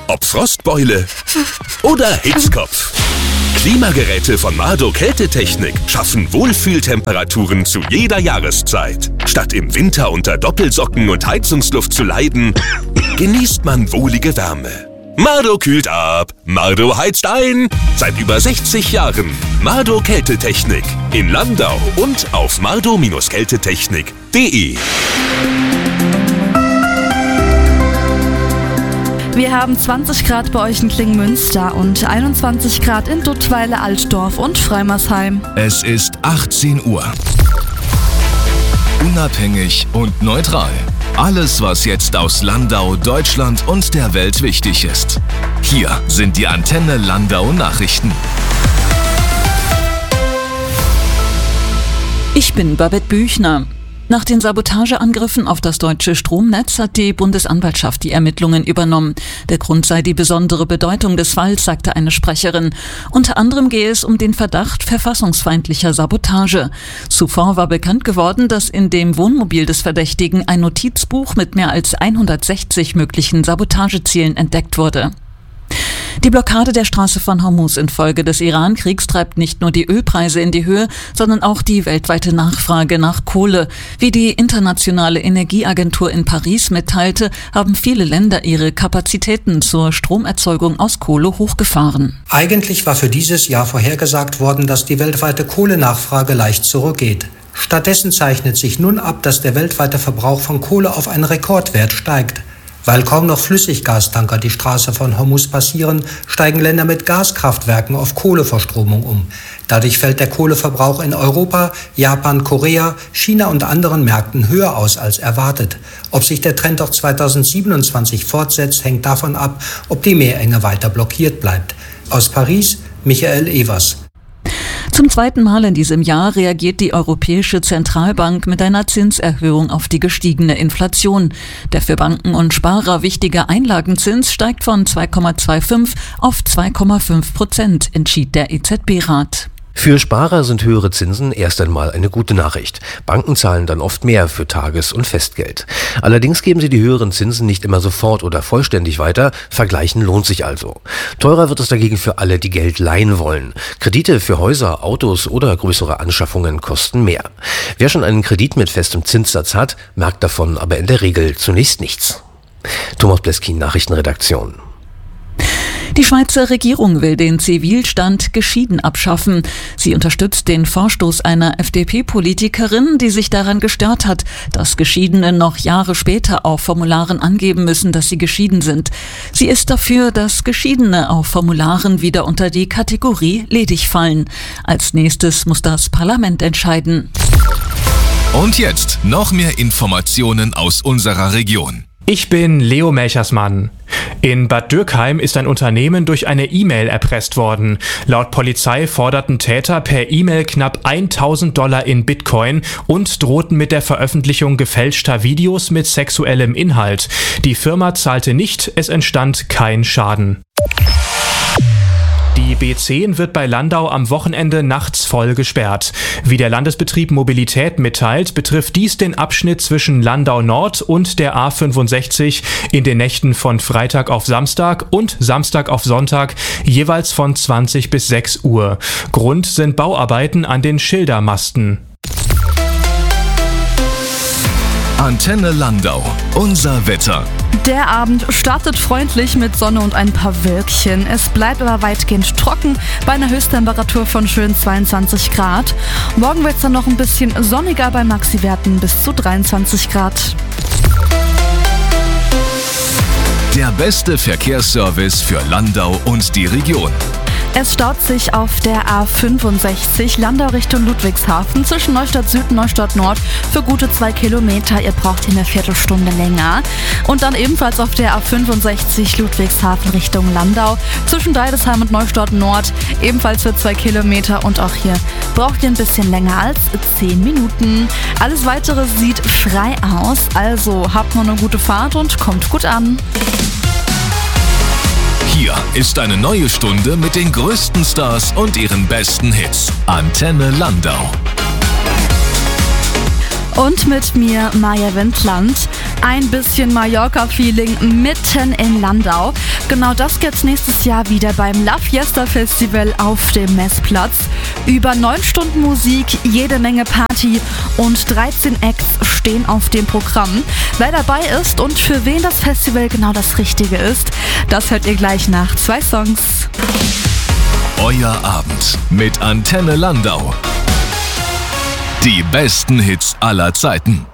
Ob Frostbeule oder Hitzkopf. Klimageräte von Mardo Kältetechnik schaffen Wohlfühltemperaturen zu jeder Jahreszeit. Statt im Winter unter Doppelsocken und Heizungsluft zu leiden, genießt man wohlige Wärme. Mardo kühlt ab, Mardo heizt ein. Seit über 60 Jahren. Mardo Kältetechnik in Landau und auf mardo-kältetechnik.de. Wir haben 20 Grad bei euch in Klingmünster und 21 Grad in Duttweiler, Altdorf und Freimersheim. Es ist 18 Uhr. Unabhängig und neutral. Alles, was jetzt aus Landau, Deutschland und der Welt wichtig ist. Hier sind die Antenne Landau Nachrichten. Ich bin Babette Büchner. Nach den Sabotageangriffen auf das deutsche Stromnetz hat die Bundesanwaltschaft die Ermittlungen übernommen. Der Grund sei die besondere Bedeutung des Falls, sagte eine Sprecherin. Unter anderem gehe es um den Verdacht verfassungsfeindlicher Sabotage. Zuvor war bekannt geworden, dass in dem Wohnmobil des Verdächtigen ein Notizbuch mit mehr als 160 möglichen Sabotagezielen entdeckt wurde. Die Blockade der Straße von Hormuz infolge des Iran-Kriegs treibt nicht nur die Ölpreise in die Höhe, sondern auch die weltweite Nachfrage nach Kohle. Wie die Internationale Energieagentur in Paris mitteilte, haben viele Länder ihre Kapazitäten zur Stromerzeugung aus Kohle hochgefahren. Eigentlich war für dieses Jahr vorhergesagt worden, dass die weltweite Kohlenachfrage leicht zurückgeht. Stattdessen zeichnet sich nun ab, dass der weltweite Verbrauch von Kohle auf einen Rekordwert steigt. Weil kaum noch Flüssiggastanker die Straße von Hormuz passieren, steigen Länder mit Gaskraftwerken auf Kohleverstromung um. Dadurch fällt der Kohleverbrauch in Europa, Japan, Korea, China und anderen Märkten höher aus als erwartet. Ob sich der Trend auch 2027 fortsetzt, hängt davon ab, ob die Meerenge weiter blockiert bleibt. Aus Paris, Michael Evers. Zum zweiten Mal in diesem Jahr reagiert die Europäische Zentralbank mit einer Zinserhöhung auf die gestiegene Inflation. Der für Banken und Sparer wichtige Einlagenzins steigt von 2,25 auf 2,5%, entschied der EZB-Rat. Für Sparer sind höhere Zinsen erst einmal eine gute Nachricht. Banken zahlen dann oft mehr für Tages- und Festgeld. Allerdings geben sie die höheren Zinsen nicht immer sofort oder vollständig weiter. Vergleichen lohnt sich also. Teurer wird es dagegen für alle, die Geld leihen wollen. Kredite für Häuser, Autos oder größere Anschaffungen kosten mehr. Wer schon einen Kredit mit festem Zinssatz hat, merkt davon aber in der Regel zunächst nichts. Thomas Bleskin, Nachrichtenredaktion. Die Schweizer Regierung will den Zivilstand geschieden abschaffen. Sie unterstützt den Vorstoß einer FDP-Politikerin, die sich daran gestört hat, dass Geschiedene noch Jahre später auf Formularen angeben müssen, dass sie geschieden sind. Sie ist dafür, dass Geschiedene auf Formularen wieder unter die Kategorie ledig fallen. Als nächstes muss das Parlament entscheiden. Und jetzt noch mehr Informationen aus unserer Region. Ich bin Leo Melchersmann. In Bad Dürkheim ist ein Unternehmen durch eine E-Mail erpresst worden. Laut Polizei forderten Täter per E-Mail knapp $1.000 in Bitcoin und drohten mit der Veröffentlichung gefälschter Videos mit sexuellem Inhalt. Die Firma zahlte nicht, es entstand kein Schaden. Die B10 wird bei Landau am Wochenende nachts voll gesperrt. Wie der Landesbetrieb Mobilität mitteilt, betrifft dies den Abschnitt zwischen Landau Nord und der A65 in den Nächten von Freitag auf Samstag und Samstag auf Sonntag jeweils von 20 bis 6 Uhr. Grund sind Bauarbeiten an den Schildermasten. Antenne Landau, unser Wetter. Der Abend startet freundlich mit Sonne und ein paar Wölkchen. Es bleibt aber weitgehend trocken bei einer Höchsttemperatur von schön 22 Grad. Morgen wird es dann noch ein bisschen sonniger bei Maxi-Werten bis zu 23 Grad. Der beste Verkehrsservice für Landau und die Region. Es staut sich auf der A65 Landau Richtung Ludwigshafen zwischen Neustadt Süd und Neustadt Nord für gute 2 Kilometer. Ihr braucht hier eine Viertelstunde länger. Und dann ebenfalls auf der A65 Ludwigshafen Richtung Landau zwischen Deidesheim und Neustadt Nord ebenfalls für 2 Kilometer. Und auch hier braucht ihr ein bisschen länger als 10 Minuten. Alles Weitere sieht frei aus. Also habt noch eine gute Fahrt und kommt gut an. Hier ist eine neue Stunde mit den größten Stars und ihren besten Hits. Antenne Landau. Und mit mir Maja Wendland. Ein bisschen Mallorca-Feeling mitten in Landau. Genau das gibt's nächstes Jahr wieder beim La Fiesta Festival auf dem Messplatz. Über 9 Stunden Musik, jede Menge Party und 13 Acts stehen auf dem Programm. Wer dabei ist und für wen das Festival genau das Richtige ist, das hört ihr gleich nach 2 Songs. Euer Abend mit Antenne Landau. Die besten Hits aller Zeiten.